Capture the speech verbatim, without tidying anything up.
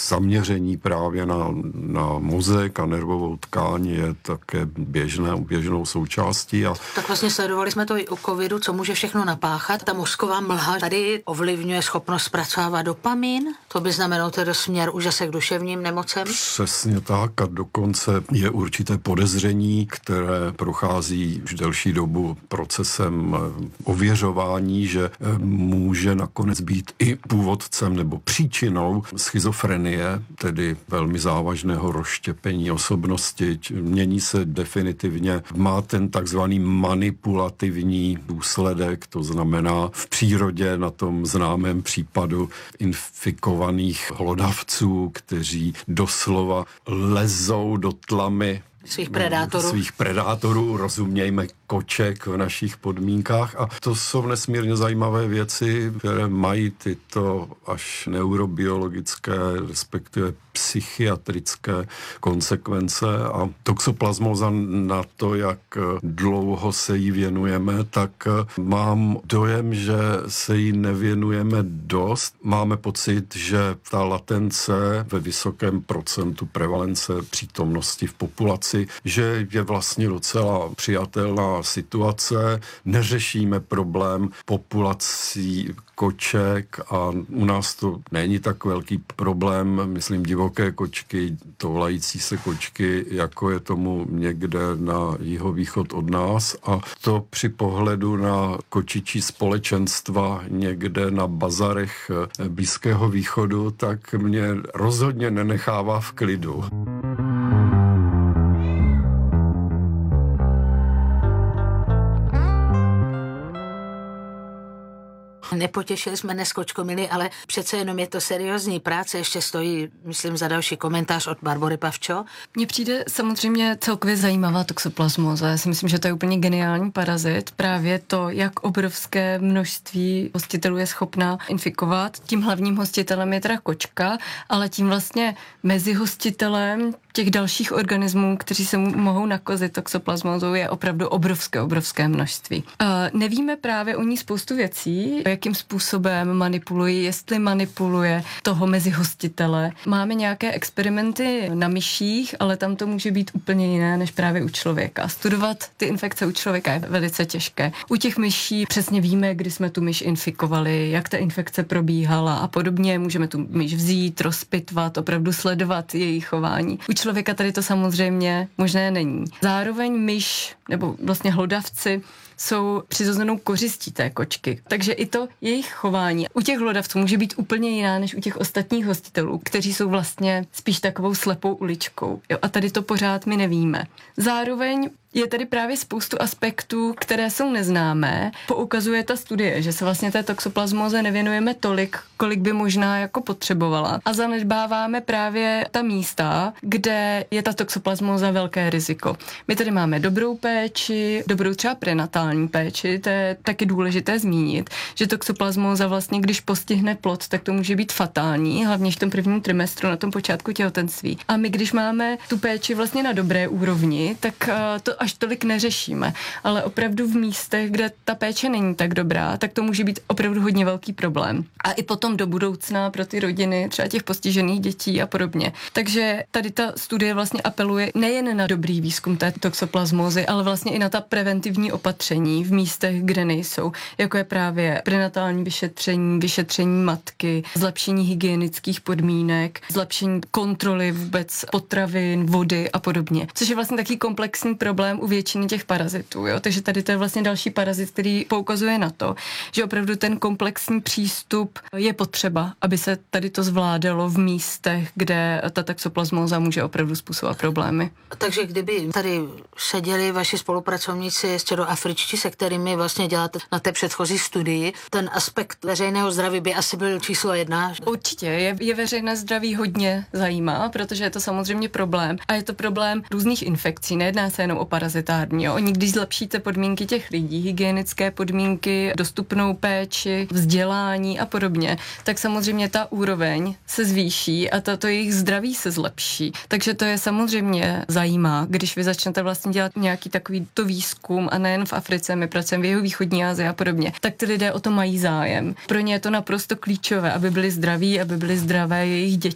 zaměření právě na, na mozek a nervovou tkáň je také běžné, běžnou součástí. A tak vlastně sledovali jsme to i u covidu, co může všechno napáchat. Ta mozková mlha tady ovlivňuje schopnost zpracovávat dopamin. To by znamenalo tedy směr už zase k duševním nemocem. Přesně tak a dokonce je určité podezření, které prochází už delší dobu procesem ověřování, že může nakonec být i původcem nebo příčinou schizofrenie, tedy velmi závažného rozštěpení osobnosti. Mění se definitivně, má ten takzvaný manipulativní důsledek, to znamená v přírodě na tom známém případu infikovaných hlodavců, kteří doslova lezou do tlamy svých predátorů. svých predátorů, rozumějme koček v našich podmínkách a to jsou nesmírně zajímavé věci, které mají tyto až neurobiologické, respektive psychiatrické konsekvence a toxoplasmóza na to, jak dlouho se jí věnujeme, tak mám dojem, že se jí nevěnujeme dost. Máme pocit, že ta latence ve vysokém procentu prevalence přítomnosti v populaci, že je vlastně docela přijatelná situace, neřešíme problém populací koček a u nás to není tak velký problém, myslím divoké kočky, toulající se kočky, jako je tomu někde na jihovýchod od nás a to při pohledu na kočičí společenstva někde na bazarech Blízkého východu, tak mě rozhodně nenechává v klidu. Nepotěšili jsme dnes kočkomily, ale přece jenom je to seriózní práce, ještě stojí, myslím, za další komentář od Barbory Pavčo. Mně přijde samozřejmě celkově zajímavá toxoplasmóza. Já si myslím, že to je úplně geniální parazit. Právě to, jak obrovské množství hostitelů je schopná infikovat. Tím hlavním hostitelem je teda kočka, ale tím vlastně mezi hostitelem těch dalších organismů, kteří se mohou nakazit toxoplasmózou, je opravdu obrovské, obrovské množství. Uh, nevíme právě o ní spoustu věcí, jakým způsobem manipulují, jestli manipuluje toho mezi hostitele. Máme nějaké experimenty na myších, ale tam to může být úplně jiné než právě u člověka. Studovat ty infekce u člověka je velice těžké. U těch myší přesně víme, kdy jsme tu myš infikovali, jak ta infekce probíhala a podobně. Můžeme tu myš vzít, rozpitvat, opravdu sledovat její chování. U člověka tady to samozřejmě možné není. Zároveň myš nebo vlastně hlodavci jsou přirozenou kořistí té kočky. Takže i to jejich chování u těch hlodavců může být úplně jiná než u těch ostatních hostitelů, kteří jsou vlastně spíš takovou slepou uličkou. Jo, a tady to pořád my nevíme. Zároveň je tady právě spoustu aspektů, které jsou neznámé. Poukazuje ta studie, že se vlastně té toxoplasmóze nevěnujeme tolik, kolik by možná jako potřebovala. A zanedbáváme právě ta místa, kde je ta toxoplasmóza velké riziko. My tady máme dobrou péči, dobrou třeba prenatální péči, to je taky důležité zmínit, že toxoplasmóza vlastně, když postihne plod, tak to může být fatální, hlavně v tom prvním trimestru, na tom počátku těhotenství. A my, když máme tu péči vlastně na dobré úrovni, tak to až tolik neřešíme, ale opravdu v místech, kde ta péče není tak dobrá, tak to může být opravdu hodně velký problém. A i potom do budoucna pro ty rodiny, třeba těch postižených dětí a podobně. Takže tady ta studie vlastně apeluje nejen na dobrý výzkum té toxoplasmózy, ale vlastně i na ta preventivní opatření v místech, kde nejsou, jako je právě prenatální vyšetření, vyšetření matky, zlepšení hygienických podmínek, zlepšení kontroly vůbec potravin, vody a podobně. Což je vlastně taky komplexní problém u většiny těch parazitů, jo? Takže tady to je vlastně další parazit, který poukazuje na to, že opravdu ten komplexní přístup je potřeba, aby se tady to zvládalo v místech, kde ta toxoplasmóza může opravdu způsobovat problémy. Takže kdyby tady seděli vaši spolupracovníci středoafričtí, se kterými vlastně děláte na té předchozí studii, ten aspekt veřejného zdraví by asi byl číslo jedna. Určitě, je, je veřejné zdraví hodně zajímá, protože je to samozřejmě problém a je to problém různých infekcí, nejedná se jenom o parazitární. Jo. Oni, když zlepšíte podmínky těch lidí, hygienické podmínky, dostupnou péči, vzdělání a podobně, tak samozřejmě ta úroveň se zvýší a to, to jejich zdraví se zlepší. Takže to je samozřejmě zajímá, když vy začnete vlastně dělat nějaký takový to výzkum a nejen v Africe, my pracujeme v jihovýchodní Asii a podobně, tak ty lidé o to mají zájem. Pro ně je to naprosto klíčové, aby byli zdraví, aby byly zdravé jejich děti.